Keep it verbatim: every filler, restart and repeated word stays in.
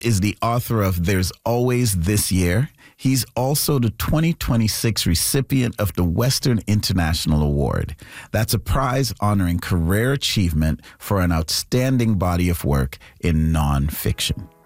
is the author of There's Always This Year. He's also the twenty twenty-six recipient of the Western International Award. That's a prize honoring career achievement for an outstanding body of work in nonfiction.